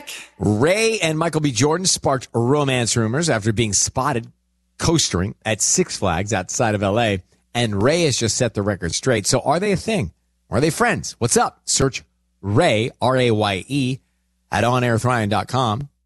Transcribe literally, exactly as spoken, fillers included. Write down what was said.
Ray and Michael B. Jordan sparked romance rumors after being spotted coastering at Six Flags outside of L A, and Ray has just set the record straight. So are they a thing? Are they friends? What's up? Search Ray, R A Y E, at on air with ryan dot com.